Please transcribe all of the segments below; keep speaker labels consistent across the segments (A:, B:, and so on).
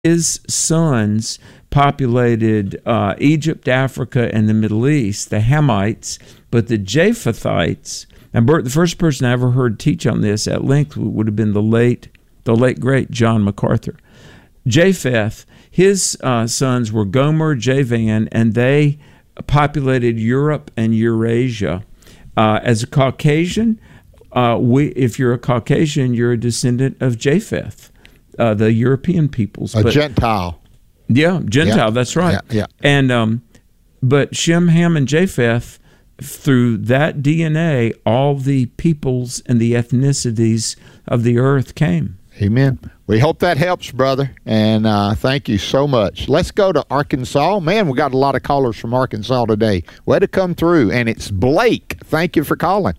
A: his sons populated Egypt, Africa, and the Middle East, the Hamites, but the Japhethites. And Bert, the first person I ever heard teach on this at length would have been the late great John MacArthur. Japheth, his sons were Gomer, Javan, and they populated Europe and Eurasia. As a Caucasian, if you're a Caucasian, you're a descendant of Japheth, the European peoples.
B: A Gentile.
A: Yeah, Gentile,
B: yeah.
A: That's right.
B: Yeah.
A: And but Shem, Ham, and Japheth, through that DNA, all the peoples and the ethnicities of the earth came.
B: Amen. We hope that helps, brother, and thank you so much. Let's go to Arkansas. Man, we got a lot of callers from Arkansas today. Way to come through, and it's Blake. Thank you for calling.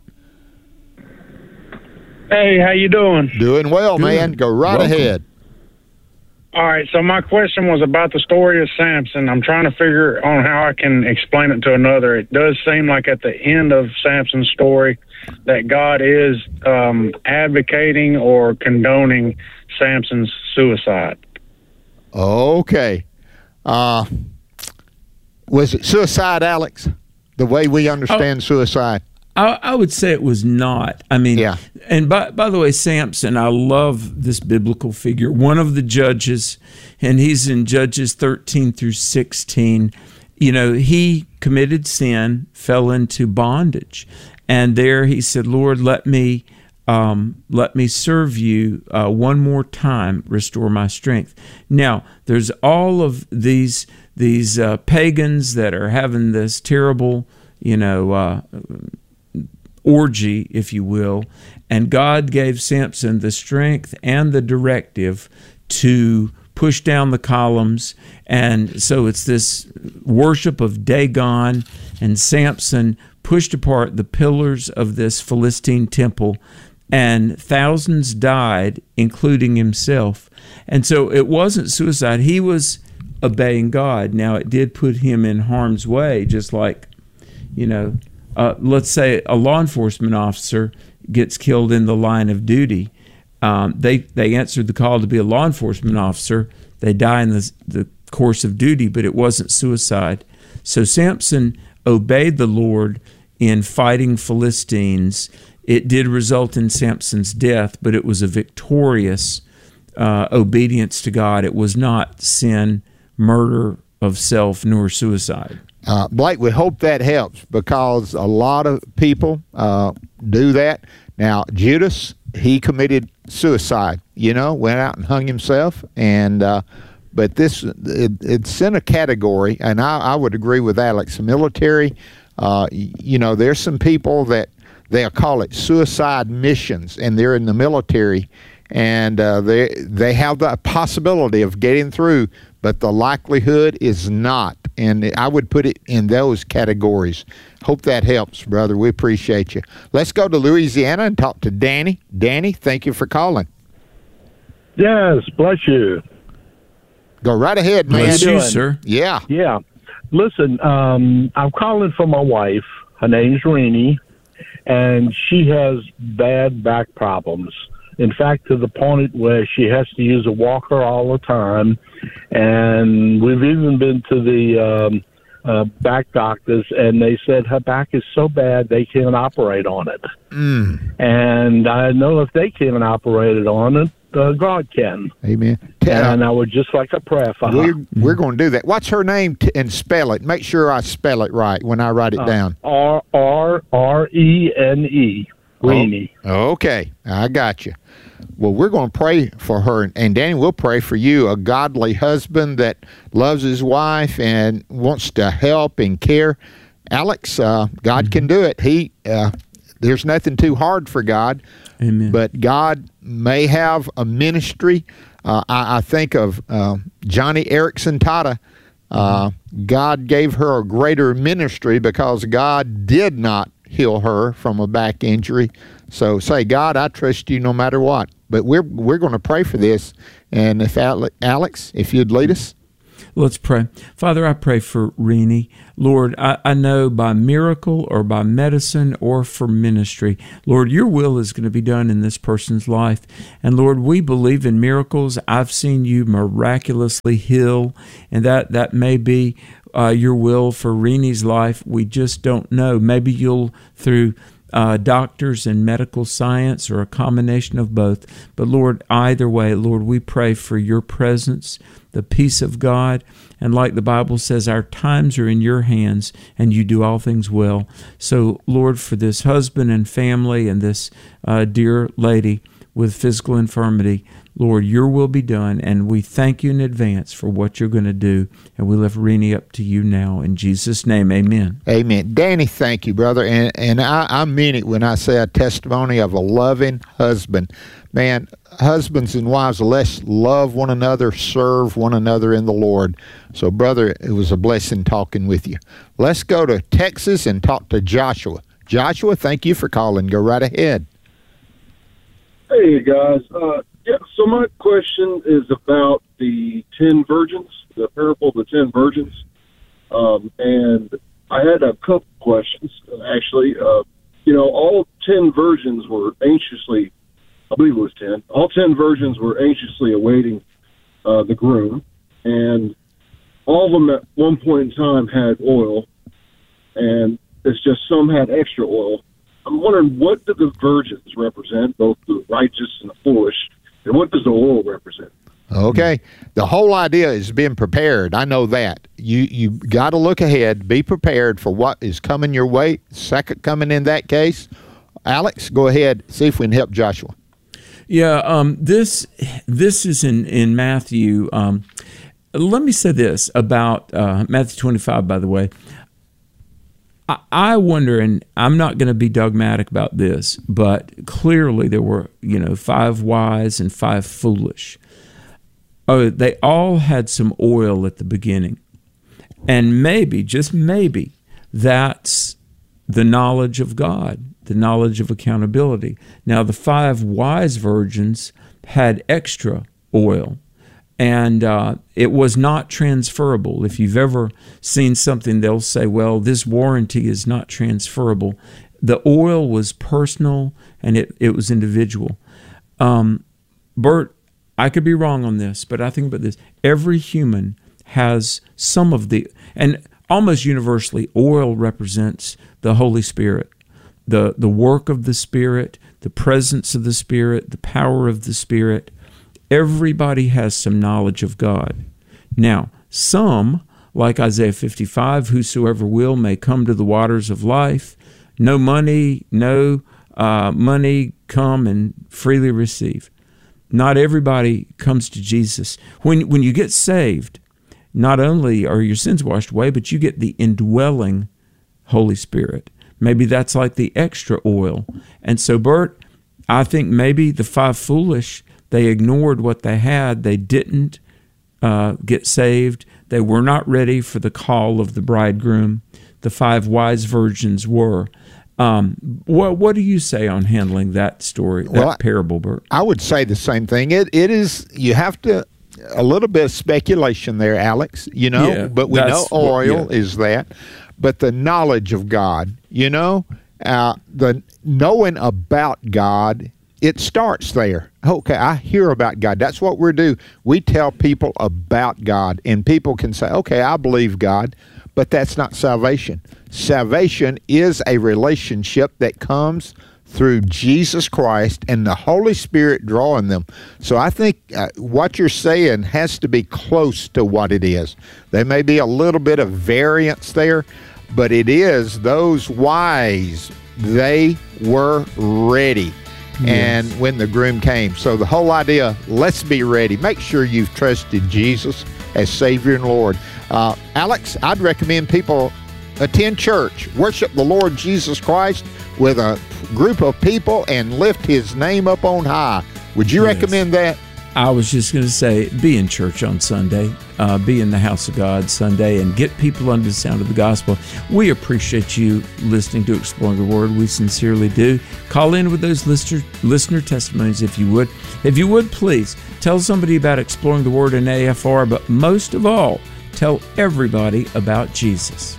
C: Hey, how you doing?
B: Doing well,
A: Good.
B: man. Go right ahead.
C: All right, so my question was about the story of Samson. I'm trying to figure on how I can explain it to another. It does seem like at the end of Samson's story that God is advocating or condoning Samson's suicide.
B: Okay. Was it suicide, Alex? The way we understand suicide?
A: I would say it was not. I mean,
B: yeah.
A: And by the way, Samson, I love this biblical figure. One of the judges, and he's in Judges 13 through 16. You know, he committed sin, fell into bondage, and there he said, "Lord, let me serve you one more time, restore my strength." Now, there's all of these pagans that are having this terrible, orgy, if you will, and God gave Samson the strength and the directive to push down the columns, and so it's this worship of Dagon, and Samson pushed apart the pillars of this Philistine temple, and thousands died, including himself. And so it wasn't suicide. He was obeying God. Now, it did put him in harm's way, just like, let's say a law enforcement officer gets killed in the line of duty. They answered the call to be a law enforcement officer. They die in the course of duty, but it wasn't suicide. So Samson obeyed the Lord in fighting Philistines. It did result in Samson's death, but it was a victorious obedience to God. It was not sin, murder of self, nor suicide.
B: Blake, we hope that helps because a lot of people do that. Now, Judas, he committed suicide, went out and hung himself. And but it's in a category, and I would agree with Alex, the military, there's some people that they'll call it suicide missions, and they're in the military, and they have the possibility of getting through, but the likelihood is not. And I would put it in those categories. Hope that helps, brother. We appreciate you. Let's go to Louisiana and talk to Danny. Danny, thank you for calling.
D: Yes, bless you.
B: Go right ahead, man.
A: Bless you, sir.
B: Yeah.
D: Yeah. Listen, I'm calling for my wife. Her name's Renee, and she has bad back problems. In fact, to the point where she has to use a walker all the time. And we've even been to the back doctors, and they said her back is so bad they can't operate on it. And I know if they can't operate on it, God can.
B: Amen.
D: And I would just like a prayer for her.
B: We're going to do that. What's her name and spell it? Make sure I spell it right when I write it down.
D: R-R-E-N-E. Renee.
B: Okay, I got you. Well, we're going to pray for her, and Danny, we'll pray for you, a godly husband that loves his wife and wants to help and care. Alex, God can do it. There's nothing too hard for God.
A: Amen.
B: But God may have a ministry. I think of Johnny Erickson Tata. God gave her a greater ministry because God did not heal her from a back injury. So say, God, I trust you no matter what. But we're going to pray for this. And if Alex, if you'd lead us.
A: Let's pray. Father, I pray for Renee. Lord, I know by miracle or by medicine or for ministry, Lord, your will is going to be done in this person's life. And Lord, we believe in miracles. I've seen you miraculously heal, and that may be your will for Renee's life. We just don't know. Maybe you'll, through doctors and medical science, or a combination of both. But Lord, either way, Lord, we pray for your presence, the peace of God. And like the Bible says, our times are in your hands, and you do all things well. So Lord, for this husband and family and this dear lady with physical infirmity, Lord, your will be done, and we thank you in advance for what you're going to do, and we lift Renee up to you now. In Jesus' name, amen.
B: Amen. Danny, thank you, brother. And I mean it when I say a testimony of a loving husband. Man, husbands and wives, let's love one another, serve one another in the Lord. So, brother, it was a blessing talking with you. Let's go to Texas and talk to Joshua. Joshua, thank you for calling. Go right ahead.
E: Hey, guys. Yeah, so my question is about the 10 virgins, the parable of the 10 virgins. And I had a couple questions, actually. All 10 virgins were anxiously, I believe it was 10, all 10 virgins were anxiously awaiting the groom. And all of them at one point in time had oil, and it's just some had extra oil. I'm wondering, what do the virgins represent, both the righteous and the foolish? And what does the oil represent?
B: Okay. The whole idea is being prepared. I know that. You got to look ahead, be prepared for what is coming your way, second coming in that case. Alex, go ahead, see if we can help Joshua.
A: Yeah, this is in Matthew. Let me say this about Matthew 25, by the way. I wonder, and I'm not going to be dogmatic about this, but clearly there were, 5 wise and 5 foolish. Oh, they all had some oil at the beginning. And maybe, just maybe, that's the knowledge of God, the knowledge of accountability. Now, the 5 wise virgins had extra oil. And it was not transferable. If you've ever seen something, they'll say, well, this warranty is not transferable. The oil was personal, and it was individual. Bert, I could be wrong on this, but I think about this. Every human has some of the, and almost universally, oil represents the Holy Spirit, the work of the Spirit, the presence of the Spirit, the power of the Spirit. Everybody has some knowledge of God. Now, some, like Isaiah 55, whosoever will may come to the waters of life. No money, come and freely receive. Not everybody comes to Jesus. When you get saved, not only are your sins washed away, but you get the indwelling Holy Spirit. Maybe that's like the extra oil. And so, Bert, I think maybe the 5 foolish, they ignored what they had. They didn't get saved. They were not ready for the call of the bridegroom. The 5 wise virgins were. What do you say on handling that story, that parable, Bert?
B: I would say the same thing. It is, you have to, a little bit of speculation there, Alex, but we know oil is that. But the knowledge of God, the knowing about God, it starts there. Okay, I hear about God. That's what we do. We tell people about God, and people can say, okay, I believe God, but that's not salvation. Salvation is a relationship that comes through Jesus Christ and the Holy Spirit drawing them. So I think what you're saying has to be close to what it is. There may be a little bit of variance there, but it is those wise, they were ready. And when the groom came. So the whole idea, let's be ready. Make sure you've trusted Jesus as Savior and Lord. Alex, I'd recommend people attend church, worship the Lord Jesus Christ with a group of people, and lift His name up on high. Would you recommend that?
A: I was just going to say, be in church on Sunday, be in the house of God Sunday, and get people under the sound of the gospel. We appreciate you listening to Exploring the Word. We sincerely do. Call in with those listener testimonies if you would. If you would, please tell somebody about Exploring the Word in AFR, but most of all, Tell everybody about Jesus.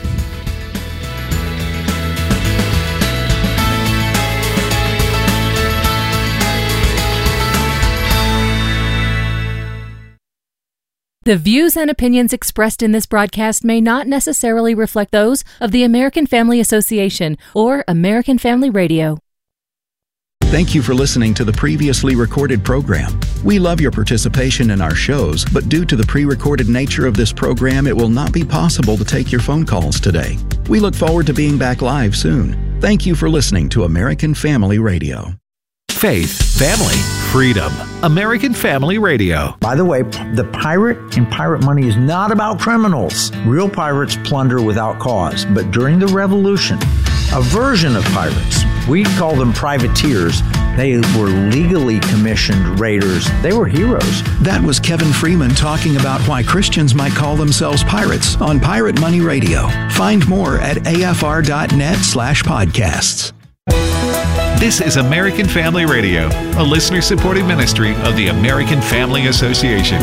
F: The views and opinions expressed in this broadcast may not necessarily reflect those of the American Family Association or American Family Radio.
G: Thank you for listening to the previously recorded program. We love your participation in our shows, but due to the pre-recorded nature of this program, it will not be possible to take your phone calls today. We look forward to being back live soon. Thank you for listening to American Family Radio.
H: Faith, family, freedom. American Family Radio.
I: By the way, the pirate and pirate money is not about criminals. Real pirates plunder without cause. But during the Revolution, a version of pirates, we call them privateers. They were legally commissioned raiders. They were heroes.
G: That was Kevin Freeman talking about why Christians might call themselves pirates on Pirate Money Radio. Find more at afr.net/podcasts.
H: This is American Family Radio, a listener-supported ministry of the American Family Association.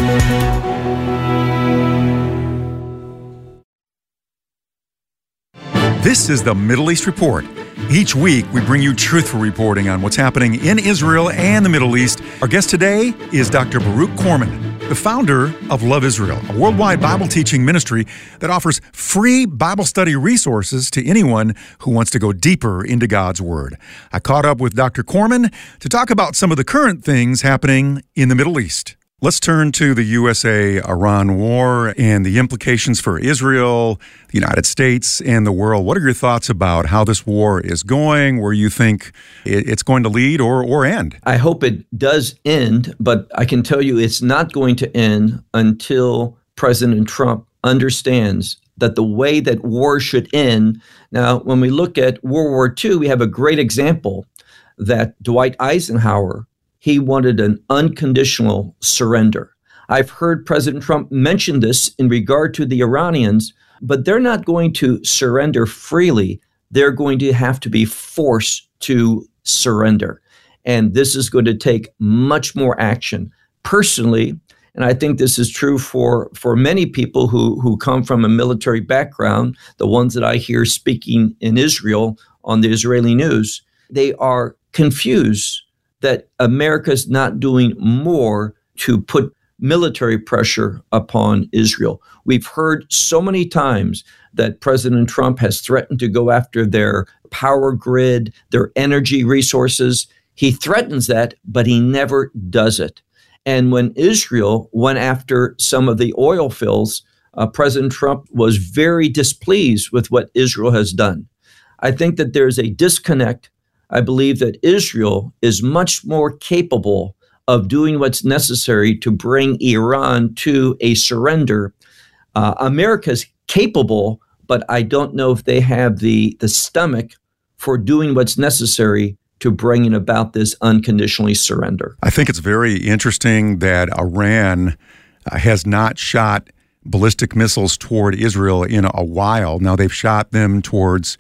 J: This is the Middle East Report. Each week, we bring you truthful reporting on what's happening in Israel and the Middle East. Our guest today is Dr. Baruch Corman, the founder of Love Israel, a worldwide Bible teaching ministry that offers free Bible study resources to anyone who wants to go deeper into God's Word. I caught up with Dr. Corman to talk about some of the current things happening in the Middle East. Let's turn to the USA-Iran war and the implications for Israel, the United States, and the world. What are your thoughts about how this war is going, where you think it's going to lead or end?
K: I hope it does end, but I can tell you it's not going to end until President Trump understands that the way that war should end. Now, when we look at World War II, we have a great example that Dwight Eisenhower, he wanted an unconditional surrender. I've heard President Trump mention this in regard to the Iranians, but they're not going to surrender freely. They're going to have to be forced to surrender. And this is going to take much more action. Personally, and I think this is true for many people who come from a military background, the ones that I hear speaking in Israel on the Israeli news, they are confused that America's not doing more to put military pressure upon Israel. We've heard so many times that President Trump has threatened to go after their power grid, their energy resources. He threatens that, but he never does it. And when Israel went after some of the oil fields, President Trump was very displeased with what Israel has done. I think that there's a disconnect. I believe that Israel is much more capable of doing what's necessary to bring Iran to a surrender. America's capable, but I don't know if they have the stomach for doing what's necessary to bringing about this unconditionally surrender.
J: I think it's very interesting that Iran has not shot ballistic missiles toward Israel in a while. Now they've shot them towards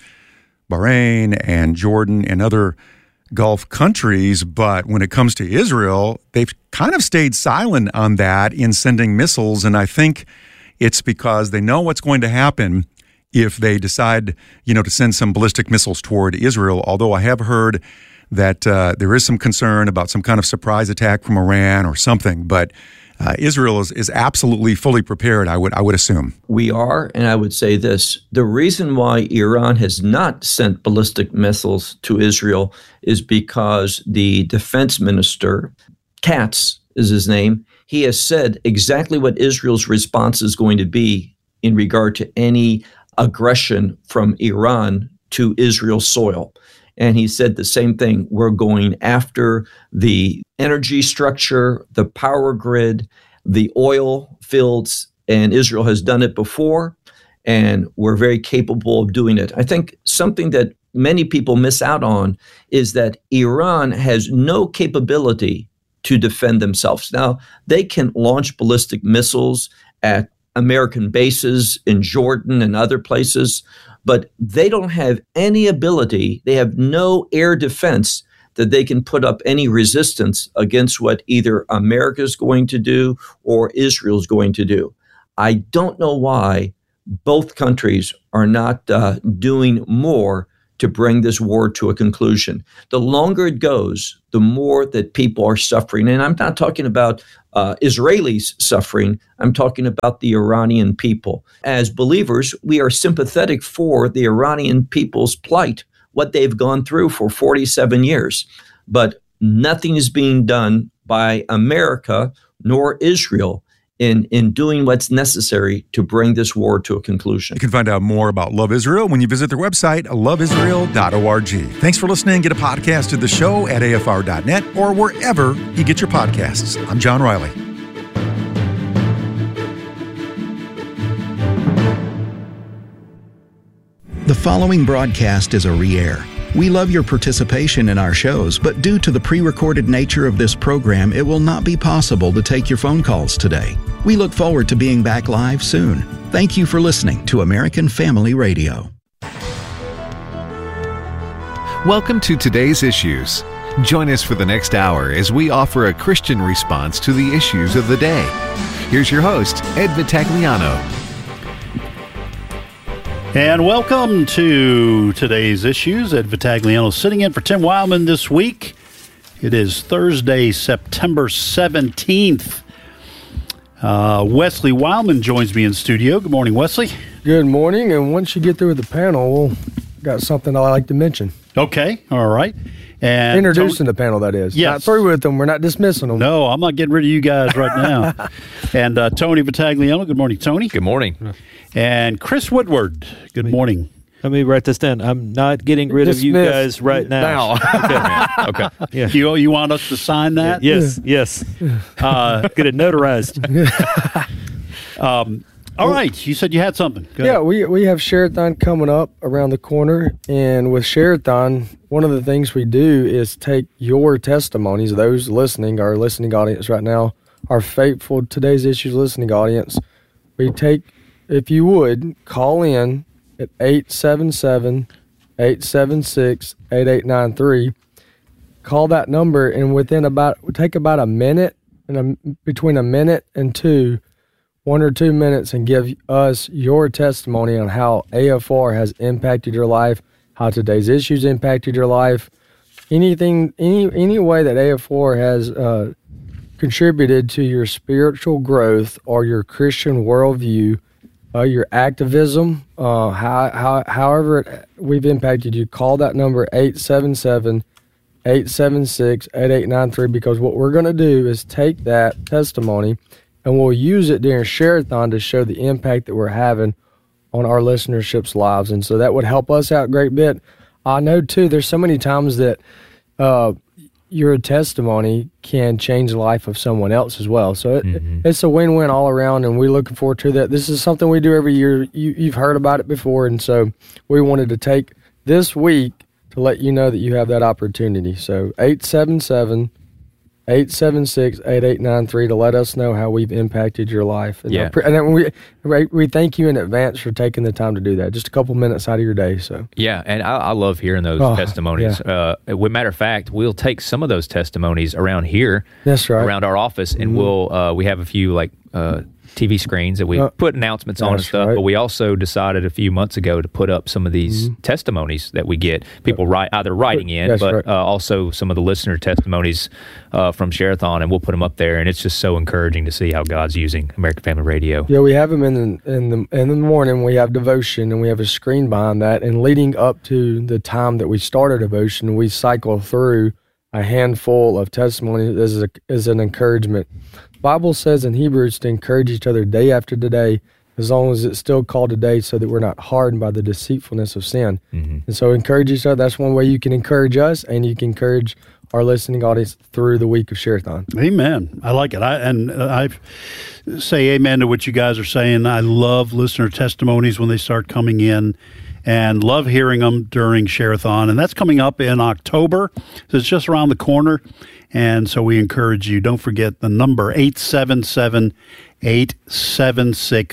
J: Bahrain and Jordan and other Gulf countries, but when it comes to Israel, they've kind of stayed silent on that in sending missiles, and I think it's because they know what's going to happen if they decide, to send some ballistic missiles toward Israel, although I have heard that there is some concern about some kind of surprise attack from Iran or something, but Israel is absolutely fully prepared, I would assume.
K: We are, and I would say this. The reason why Iran has not sent ballistic missiles to Israel is because the defense minister, Katz is his name, he has said exactly what Israel's response is going to be in regard to any aggression from Iran to Israel's soil. And he said the same thing. We're going after the energy structure, the power grid, the oil fields, and Israel has done it before, and we're very capable of doing it. I think something that many people miss out on is that Iran has no capability to defend themselves. Now, they can launch ballistic missiles at American bases in Jordan and other places, but they don't have any ability. They have no air defense that they can put up any resistance against what either America is going to do or Israel is going to do. I don't know why both countries are not doing more to bring this war to a conclusion. The longer it goes, the more that people are suffering. And I'm not talking about Israelis suffering. I'm talking about the Iranian people. As believers, we are sympathetic for the Iranian people's plight, what they've gone through for 47 years. But nothing is being done by America nor Israel in doing what's necessary to bring this war to a conclusion.
J: You can find out more about Love Israel when you visit their website, loveisrael.org. Thanks for listening. Get a podcast of the show at afr.net or wherever you get your podcasts. I'm John Riley.
G: The following broadcast is a re-air. We love your participation in our shows, but due to the pre-recorded nature of this program, it will not be possible to take your phone calls today. We look forward to being back live soon. Thank you for listening to American Family Radio.
H: Welcome to Today's Issues. Join us for the next hour as we offer a Christian response to the issues of the day. Here's your host, Ed Vitagliano.
L: And welcome to Today's Issues. Ed Vitagliano sitting in for Tim Wildman this week. It is Thursday, September 17th. Wesley Wildman joins me in studio. Good morning, Wesley.
M: Good morning. And once you get through with the panel, we'll got something I like to mention.
L: Okay. All right. And
M: introducing the panel, that is.
L: Yes.
M: Not through with them. We're not dismissing them.
L: No, I'm not getting rid of you guys right now. And Tony Vitagliano. Good morning, Tony.
N: Good morning.
L: And Chris Woodward. Good morning.
N: Let me write this down. I'm not getting rid of you guys right now. Okay.
L: Yeah. You want us to sign that?
N: Yes. Get it notarized.
L: All right. You said you had something. Go
M: ahead.
L: Yeah,
M: we have Share-a-thon coming up around the corner. And with Share-a-thon, one of the things we do is take your testimonies, those listening, our listening audience right now, our faithful Today's Issues listening audience. We take, if you would, call in at 877-876-8893. Call that number, and take about a minute, between a minute and 1 or 2 minutes, and give us your testimony on how AFR has impacted your life, how Today's Issues impacted your life, anything, any way that AFR has contributed to your spiritual growth or your Christian worldview, your activism, however we've impacted you. Call that number 877-876-8893, because what we're going to do is take that testimony and we'll use it during Share-a-thon to show the impact that we're having on our listenership's lives. And so that would help us out a great bit. I know, too, there's so many times that your testimony can change the life of someone else as well. So it's a win-win all around, and we're looking forward to that. This is something we do every year. You've heard about it before, and so we wanted to take this week to let you know that you have that opportunity. So 877-876-8893 to let us know how we've impacted your life. And then we thank you in advance for taking the time to do that. Just a couple minutes out of your day. So
N: yeah, and I love hearing those testimonies. Yeah. Matter of fact, we'll take some of those testimonies around here.
M: That's right.
N: Around our office, and we have a few TV screens that we put announcements on and stuff, but we also decided a few months ago to put up some of these testimonies that we get. People either writing in, but also some of the listener testimonies from Share-a-thon, and we'll put them up there, and it's just so encouraging to see how God's using American Family Radio.
M: Yeah, we have them in the morning. We have devotion, and we have a screen behind that, and leading up to the time that we start our devotion, we cycle through a handful of testimonies as an encouragement. Bible says in Hebrews to encourage each other day after day, as long as it's still called today, so that we're not hardened by the deceitfulness of sin. And so encourage each other. That's one way you can encourage us, and you can encourage our listening audience through the week of Share-a-thon.
L: Amen. I like it. I say amen to what you guys are saying. I love listener testimonies when they start coming in, and love hearing them during Share-a-thon. And that's coming up in October. So it's just around the corner. And so we encourage you, don't forget the number 877-876-8893.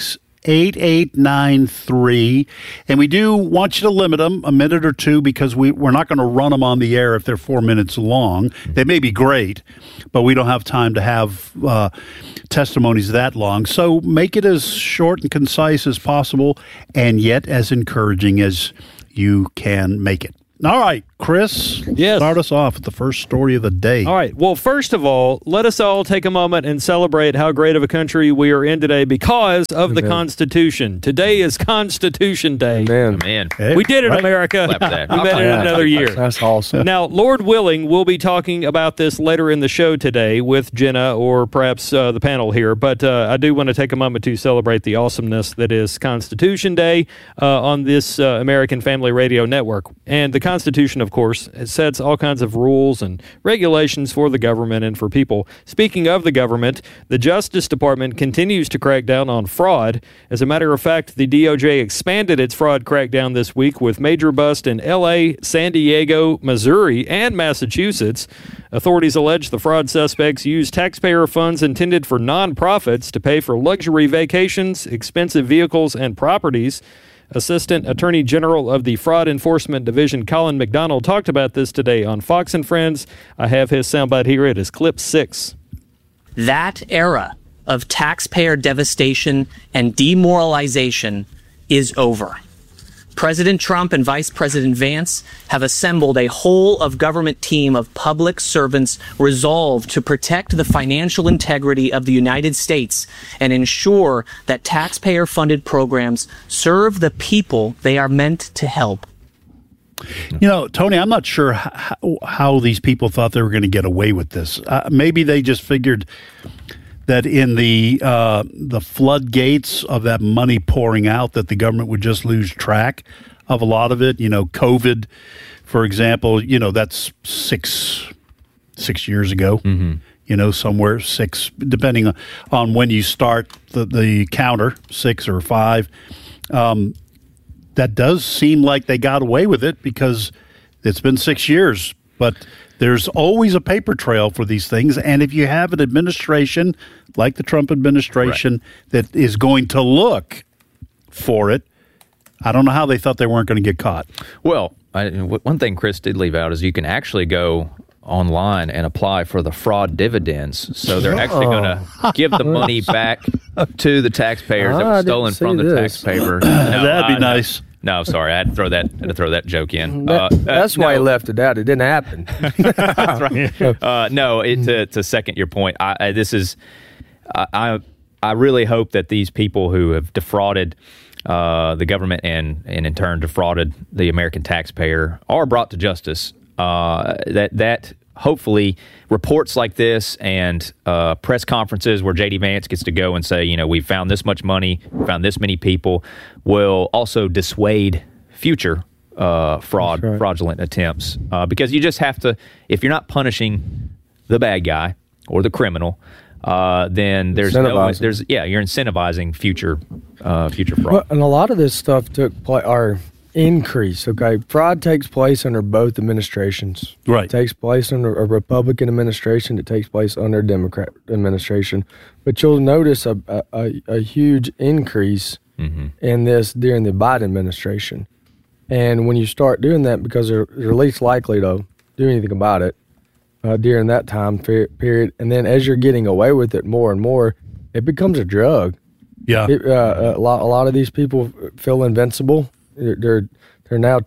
L: 8893. And we do want you to limit them a minute or two because we're not going to run them on the air if they're 4 minutes long. They may be great, but we don't have time to have testimonies that long. So make it as short and concise as possible and yet as encouraging as you can make it. All right, Chris, start us off with the first story of the day.
O: All right. Well, first of all, let us all take a moment and celebrate how great of a country we are in today because of the Constitution. Today is Constitution Day.
N: Man.
O: We did it, America. We made it another year.
M: That's awesome.
O: Now, Lord willing, we'll be talking about this later in the show today with Jenna or perhaps the panel here, but I do want to take a moment to celebrate the awesomeness that is Constitution Day on this American Family Radio Network. And the Constitution, of course, sets all kinds of rules and regulations for the government and for people. Speaking of the government, the Justice Department continues to crack down on fraud. As a matter of fact, the DOJ expanded its fraud crackdown this week with major busts in L.A., San Diego, Missouri, and Massachusetts. Authorities allege the fraud suspects used taxpayer funds intended for nonprofits to pay for luxury vacations, expensive vehicles, and properties. Assistant Attorney General of the Fraud Enforcement Division, Colin McDonald, talked about this today on Fox and Friends. I have his soundbite here. It is clip 6.
P: That era of taxpayer devastation and demoralization is over. President Trump and Vice President Vance have assembled a whole of government team of public servants resolved to protect the financial integrity of the United States and ensure that taxpayer-funded programs serve the people they are meant to help.
L: You know, Tony, I'm not sure how these people thought they were going to get away with this. Maybe they just figured that in the floodgates of that money pouring out, that the government would just lose track of a lot of it. You know, COVID, for example, that's six years ago. Mm-hmm. Somewhere 6, depending on when you start the counter, 6 or 5. That does seem like they got away with it because it's been 6 years, but there's always a paper trail for these things. And if you have an administration like the Trump administration that is going to look for it, I don't know how they thought they weren't going to get caught.
N: Well, one thing Chris did leave out is you can actually go online and apply for the fraud dividends. So they're actually going to give the money back to the taxpayers that was stolen from the taxpayer.
L: That'd be nice.
N: No, sorry, I had to throw that joke in.
M: That's why he left it out. It didn't happen.
N: That's right. To second your point, I really hope that these people who have defrauded the government and in turn defrauded the American taxpayer are brought to justice. That hopefully reports like this and press conferences where J.D. Vance gets to go and say, we found this much money, we found this many people, will also dissuade future fraudulent attempts. Because you just have to, if you're not punishing the bad guy or the criminal, then you're incentivizing future fraud.
M: Well, and a lot of this stuff took place, our increase. Okay, fraud takes place under both administrations.
L: Right,
M: it takes place under a Republican administration. It takes place under a Democrat administration. But you'll notice a huge increase in this during the Biden administration. And when you start doing that, because they're least likely to do anything about it during that time period, and then as you're getting away with it more and more, it becomes a drug.
L: Yeah,
M: a lot of these people feel invincible. They're now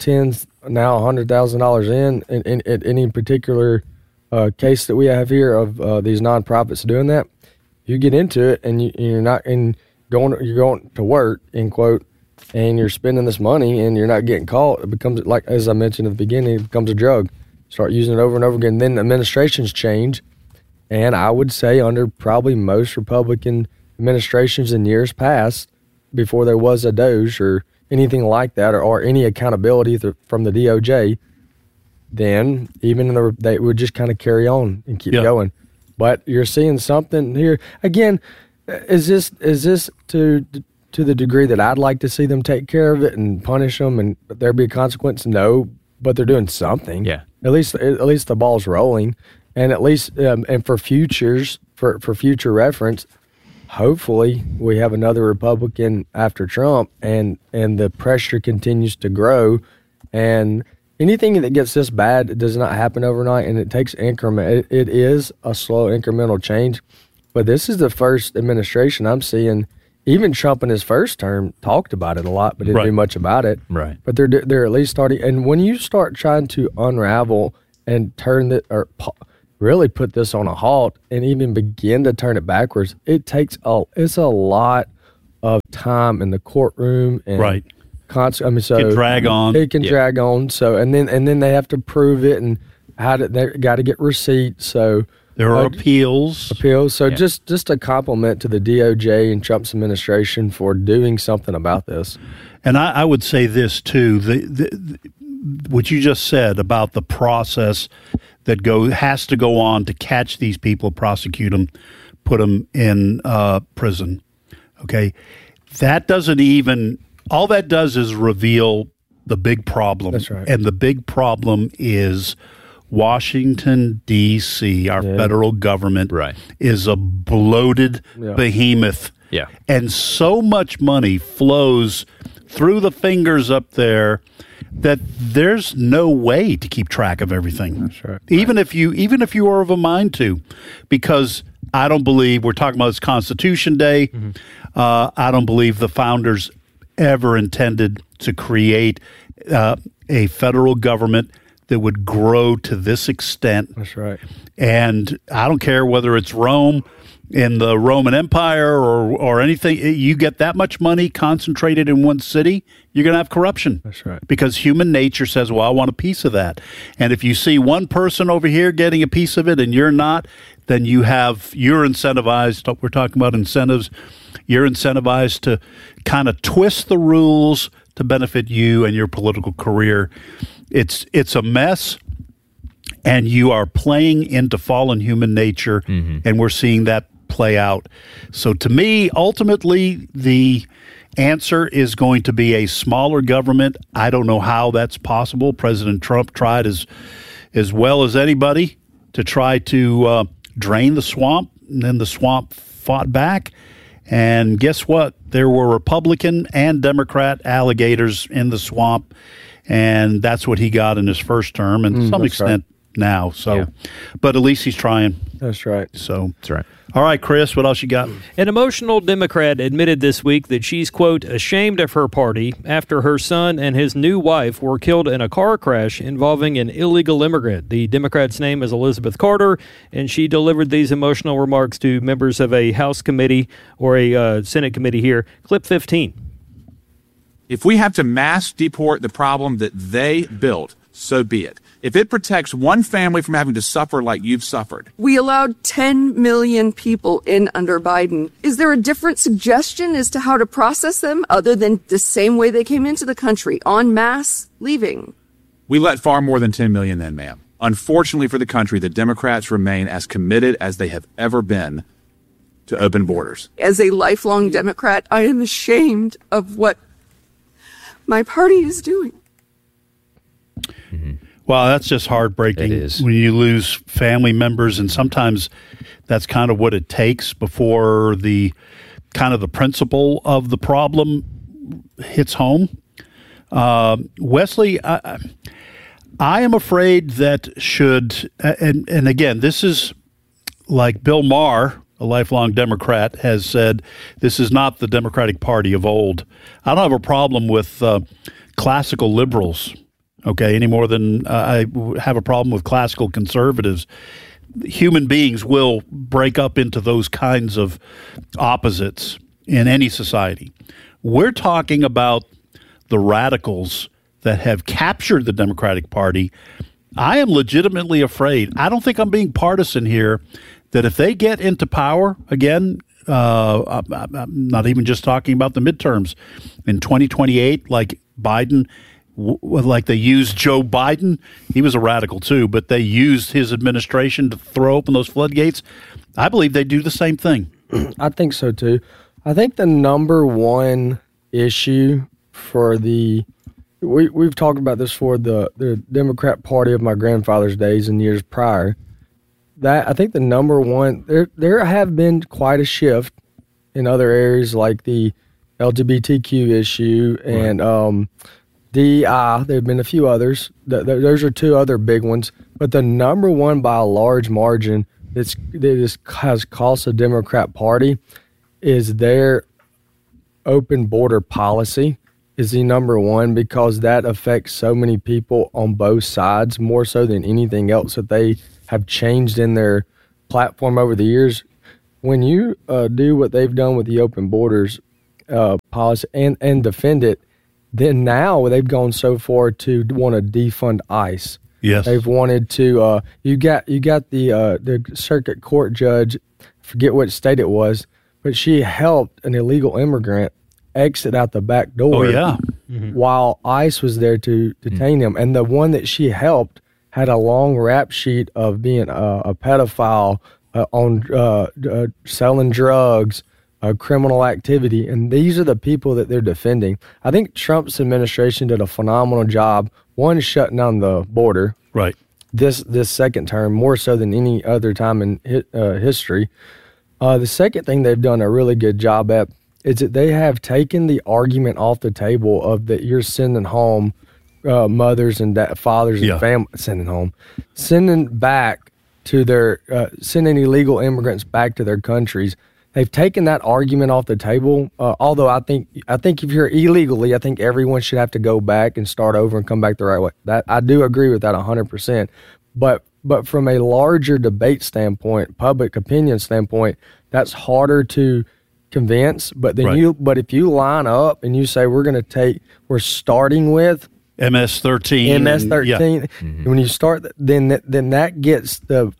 M: $100,000 in any particular case that we have here of these nonprofits doing that. You get into it and you're going to work, end quote, and you're spending this money and you're not getting caught. It becomes, like as I mentioned at the beginning, it becomes a drug. Start using it over and over again. Then administrations change, and I would say under probably most Republican administrations in years past, before there was a DOJ or anything like that, or any accountability from the DOJ, then even they would just kind of carry on and keep going. But you're seeing something here again. Is this to the degree that I'd like to see them take care of it and punish them and there be a consequence? No, but they're doing something.
N: Yeah,
M: at least the ball's rolling, and at least and for futures for future reference, hopefully we have another Republican after Trump, and the pressure continues to grow, and anything that gets this bad, it does not happen overnight, and it takes increment. It is a slow incremental change, but this is the first administration I'm seeing. Even Trump in his first term talked about it a lot, but didn't do much about it.
N: Right.
M: But they're at least starting. And when you start trying to unravel and turn it, or really put this on a halt, and even begin to turn it backwards, it's a lot of time in the courtroom and
L: right.
M: So
L: it can drag on.
M: It can drag on. So and then they have to prove it, and they got to get receipts. So
L: there are appeals.
M: So just a compliment to the DOJ and Trump's administration for doing something about this.
L: And I would say this too: what you just said about the process that has to go on to catch these people, prosecute them, put them in prison. Okay, that doesn't even. All that does is reveal the big problem.
M: That's right.
L: And the big problem is Washington, D.C., our federal government, is a bloated behemoth.
N: Yeah.
L: And so much money flows through the fingers up there that there's no way to keep track of everything.
M: That's right.
L: Even if you are of a mind to, because I don't believe, we're talking about this Constitution Day, I don't believe the founders ever intended to create a federal government that would grow to this extent.
M: That's right.
L: And I don't care whether it's Rome in the Roman Empire or anything. You get that much money concentrated in one city, you're going to have corruption.
M: That's right.
L: Because human nature says, well, I want a piece of that. And if you see one person over here getting a piece of it and you're not, then you're incentivized. We're talking about incentives. You're incentivized to kind of twist the rules to benefit you and your political career. It's a mess, and you are playing into fallen human nature, and we're seeing that play out. So to me, ultimately, the answer is going to be a smaller government. I don't know how that's possible. President Trump tried as well as anybody to try to drain the swamp, and then the swamp fought back. And guess what? There were Republican and Democrat alligators in the swamp, and that's what he got in his first term, and to some extent now. So, but at least he's trying.
M: That's right.
L: So
N: that's right.
L: All right, Chris, what else you got?
O: An emotional Democrat admitted this week that she's, quote, ashamed of her party after her son and his new wife were killed in a car crash involving an illegal immigrant. The Democrat's name is Elizabeth Carter, and she delivered these emotional remarks to members of a House committee or a Senate committee here. Clip 15.
Q: If we have to mass deport the problem that they built, so be it. If it protects one family from having to suffer like you've suffered.
R: We allowed 10 million people in under Biden. Is there a different suggestion as to how to process them other than the same way they came into the country, en masse, leaving?
Q: We let far more than 10 million in, ma'am. Unfortunately for the country, the Democrats remain as committed as they have ever been to open borders.
R: As a lifelong Democrat, I am ashamed of what my party is doing.
L: Well, that's just heartbreaking.
N: It is.
L: When you lose family members, and sometimes that's kind of what it takes before the kind of the principle of the problem hits home. Wesley, I am afraid that and again, this is like Bill Maher, a lifelong Democrat, has said, this is not the Democratic Party of old. I don't have a problem with classical liberals, okay, any more than I have a problem with classical conservatives. Human beings will break up into those kinds of opposites in any society. We're talking about the radicals that have captured the Democratic Party. I am legitimately afraid. I don't think I'm being partisan here, that if they get into power again, I'm not even just talking about the midterms, in 2028, like Biden, like they used Joe Biden, he was a radical too, but they used his administration to throw open those floodgates. I believe they do the same thing.
M: I think so too. I think the number one issue for we've talked about this for the Democrat Party of my grandfather's days and years prior. That I think the number one, there have been quite a shift in other areas like the LGBTQ issue and DEI. There have been a few others. Those are two other big ones. But the number one by a large margin that has cost the Democrat Party is their open border policy is the number one, because that affects so many people on both sides, more so than anything else that they have changed in their platform over the years. When you do what they've done with the open borders policy and defend it, then now they've gone so far to want to defund ICE.
L: Yes,
M: they've wanted to. You got the circuit court judge, forget what state it was, but she helped an illegal immigrant exit out the back door.
L: Oh yeah,
M: while ICE was there to detain him, and the one that she helped had a long rap sheet of being a pedophile, on selling drugs, criminal activity, and these are the people that they're defending. I think Trump's administration did a phenomenal job. One, shutting down the border.
L: Right.
M: This second term, more so than any other time in history. The second thing they've done a really good job at is that they have taken the argument off the table of that you're sending home mothers and fathers and families, sending back to their sending illegal immigrants back to their countries. They've taken that argument off the table. Although I think if you're illegally, I think everyone should have to go back and start over and come back the right way. That I do agree with that 100%. But from a larger debate standpoint, public opinion standpoint, that's harder to convince. But then but if you line up and you say we're starting with
L: MS-13.
M: When you start, then that gets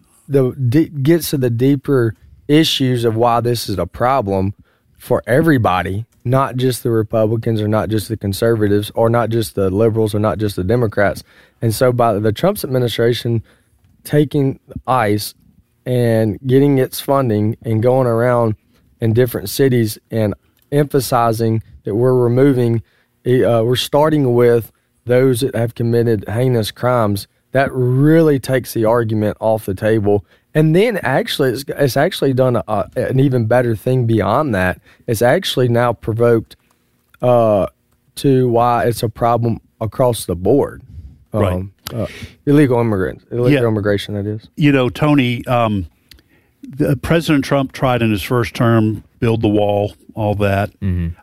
M: gets to the deeper issues of why this is a problem for everybody, not just the Republicans or not just the conservatives or not just the liberals or not just the Democrats. And so by the Trump's administration taking ICE and getting its funding and going around in different cities and emphasizing that we're starting with those that have committed heinous crimes, that really takes the argument off the table. And then actually, it's actually done an even better thing beyond that. It's actually now provoked to why it's a problem across the board. Illegal immigration, that is.
L: You know, Tony, President Trump tried in his first term, build the wall, all that.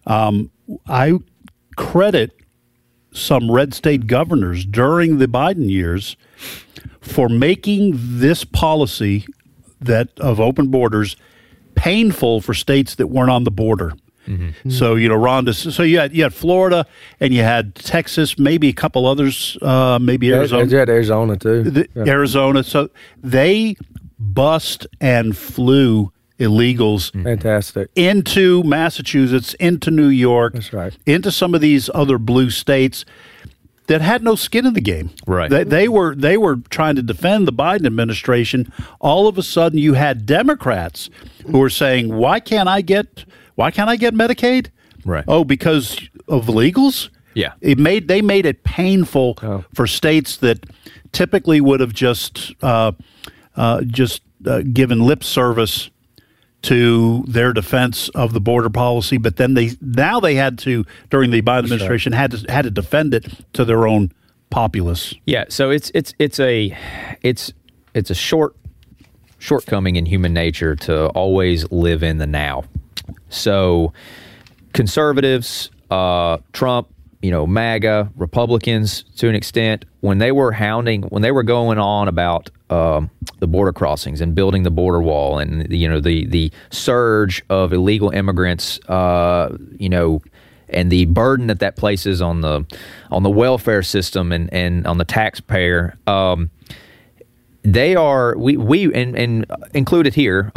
L: I credit some red state governors during the Biden years for making this policy of open borders painful for states that weren't on the border. So, you know, Rhonda, so you had Florida and you had Texas, maybe a couple others, maybe Arizona.
M: You had Arizona too.
L: Arizona. So they bust and flew illegals into Massachusetts, into New York, into some of these other blue states that had no skin in the game.
N: Right.
L: They were trying to defend the Biden administration. All of a sudden you had Democrats who were saying, why can't I get Medicaid?
N: Right.
L: Oh, because of illegals?
N: Yeah.
L: They made it painful for states that typically would have just given lip service to their defense of the border policy, but then they had to, during the Biden administration, had to defend it to their own populace.
N: Yeah, so it's a shortcoming in human nature to always live in the now. So conservatives, Trump, MAGA, Republicans to an extent, when they were going on about the border crossings and building the border wall and the surge of illegal immigrants, and the burden that places on the welfare system and on the taxpayer, they are we included here,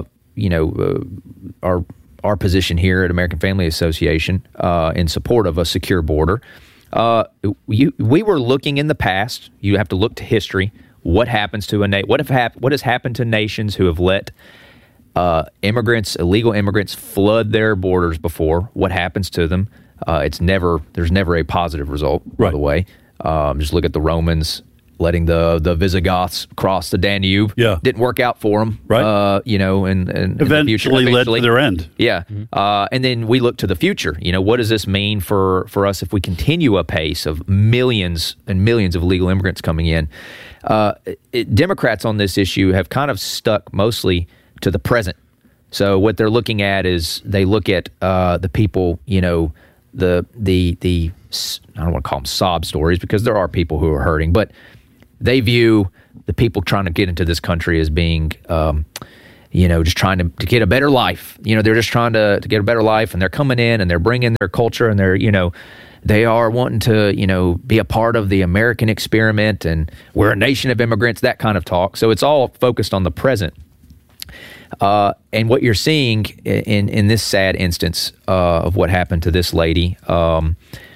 N: our position here at American Family Association in support of a secure border. We were looking in the past. You have to look to history. What happens to what has happened to nations who have let illegal immigrants flood their borders before? What happens to them? There's never a positive result, by the way. Just look at the Romans letting the Visigoths cross the Danube.
L: Yeah.
N: Didn't work out for them.
L: Right.
N: And
L: eventually led to their end.
N: Yeah. And then we look to the future. What does this mean for us if we continue a pace of millions and millions of illegal immigrants coming in? Democrats on this issue have kind of stuck mostly to the present. So what they're looking at is they look at the people, the I don't want to call them sob stories because there are people who are hurting, but they view the people trying to get into this country as being, just trying to get a better life. They're just trying to get a better life, and they're coming in and they're bringing their culture, and they're, they are wanting to, be a part of the American experiment, and we're a nation of immigrants, that kind of talk. So it's all focused on the present. And what you're seeing in this sad instance of what happened to this lady and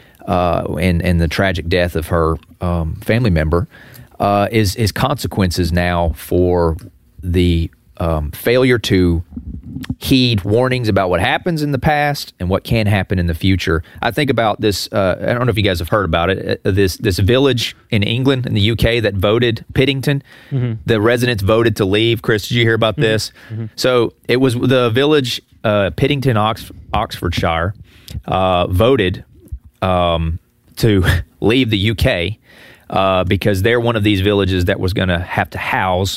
N: the tragic death of her family member is consequences now for the failure to heed warnings about what happens in the past and what can happen in the future. I think about this. I don't know if you guys have heard about it. This village in England, in the UK, that voted Piddington. Mm-hmm. The residents voted to leave. Chris, did you hear about this? Mm-hmm. So it was the village Piddington, Oxfordshire, voted to leave the UK because they're one of these villages that was going to have to house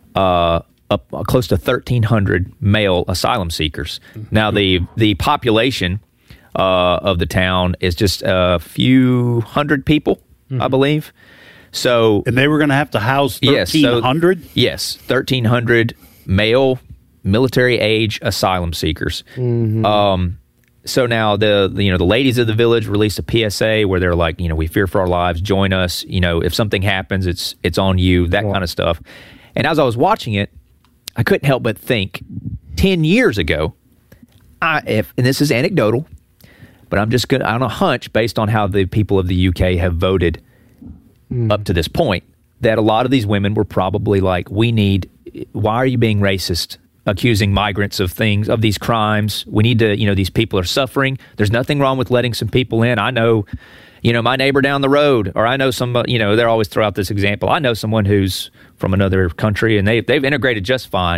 N: close to 1,300 male asylum seekers. Mm-hmm. Now, the population of the town is just a few hundred people, mm-hmm. I believe. So,
L: and they were going to have to house 1,300?
N: Yes, 1,300 male military-age asylum seekers. Mm-hmm. So now the ladies of the village released a PSA where they're like, we fear for our lives, join us. If something happens, it's on you, that kind of stuff. And as I was watching it, I couldn't help but think 10 years ago, and this is anecdotal, but I'm just on a hunch based on how the people of the UK have voted up to this point, that a lot of these women were probably like, why are you being racist? Accusing migrants of these crimes. We need to, these people are suffering. There's nothing wrong with letting some people in. I know, my neighbor down the road, or I know somebody, they always throw out this example. I know someone who's from another country and they've integrated just fine,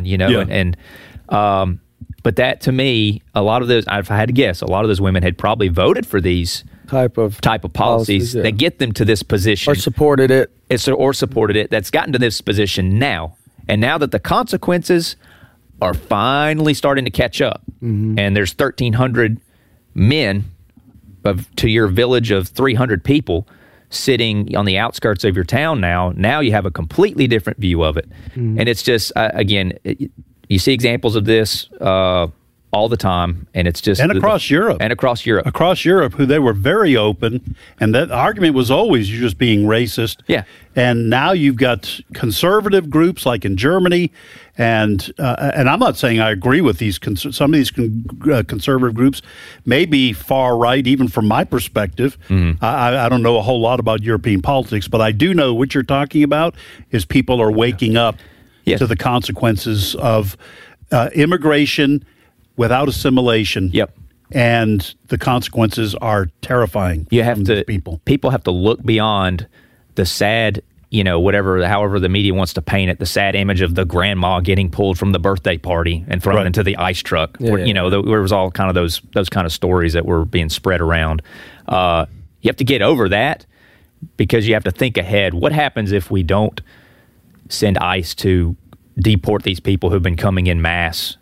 N: but that to me, a lot of those, if I had to guess, a lot of those women had probably voted for these type of policies that get them to this position.
M: Or supported it.
N: That's gotten to this position now. And now that the consequences are finally starting to catch up, mm-hmm. and there's 1,300 men to your village of 300 people sitting on the outskirts of your town now you have a completely different view of it. Mm-hmm. And it's just, you see examples of this all the time, and it's just...
L: And across Europe. Across Europe, who they were very open, and that argument was always you're just being racist.
N: Yeah.
L: And now you've got conservative groups like in Germany, and I'm not saying I agree with some of these conservative groups may be far right, even from my perspective. Mm-hmm. I don't know a whole lot about European politics, but I do know what you're talking about is people are waking up to the consequences of immigration without assimilation.
N: Yep.
L: And the consequences are terrifying.
N: People have to look beyond the sad, however the media wants to paint it, the sad image of the grandma getting pulled from the birthday party and thrown into the ice truck. Yeah, there was all kind of those kind of stories that were being spread around. You have to get over that because you have to think ahead. What happens if we don't send ICE to deport these people who've been coming in mass?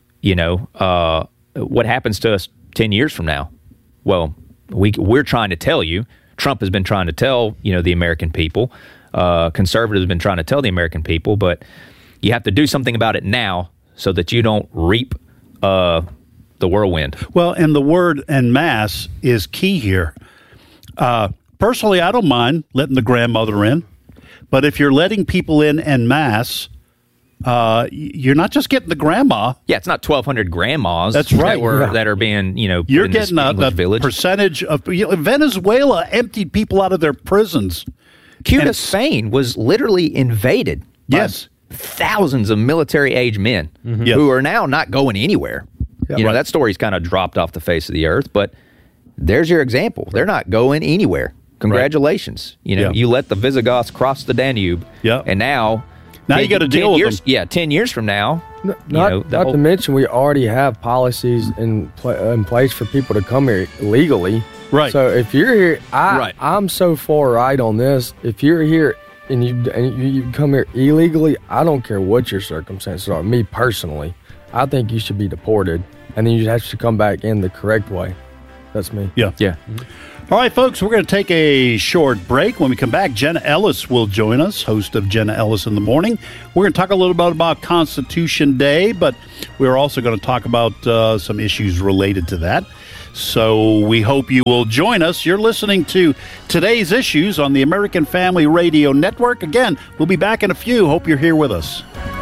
N: What happens to us 10 years from now? Well, we're trying to tell you. Trump has been trying to tell, the American people. Conservatives have been trying to tell the American people, but you have to do something about it now so that you don't reap the whirlwind.
L: Well, and the word en masse is key here. Personally, I don't mind letting the grandmother in, but if you're letting people in en masse, you're not just getting the grandma.
N: Yeah, it's not 1,200 grandmas.
L: That's right.
N: That are being,
L: you're getting a percentage of. Venezuela emptied people out of their prisons.
N: Cuba, Spain was literally invaded.
L: Yes,
N: by thousands of military-age men who are now not going anywhere. Yep. That story's kind of dropped off the face of the earth. But there's your example. They're not going anywhere Congratulations.
L: Right.
N: You let the Visigoths cross the Danube.
L: Yeah.
N: And now
L: you got to deal with them.
N: Yeah, 10 years from now.
M: Not to mention, we already have policies in place for people to come here legally.
L: Right.
M: So if you're here, I'm so far right on this. If you're here and you come here illegally, I don't care what your circumstances are. Me personally, I think you should be deported, and then you have to come back in the correct way. That's me.
L: Yeah. All right, folks, we're going to take a short break. When we come back, Jenna Ellis will join us, host of Jenna Ellis in the Morning. We're going to talk a little bit about Constitution Day, but we're also going to talk about some issues related to that. So we hope you will join us. You're listening to Today's Issues on the American Family Radio Network. Again, we'll be back in a few. Hope you're here with us.